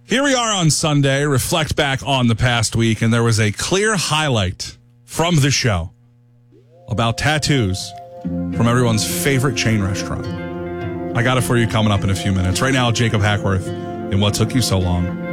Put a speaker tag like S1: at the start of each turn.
S1: Here we are on Sunday, reflect back on the past week, and there was a clear highlight from the show about tattoos from everyone's favorite chain restaurant. I got it for you coming up in a few minutes. Right now, Jacob Hackworth in What Took You So Long.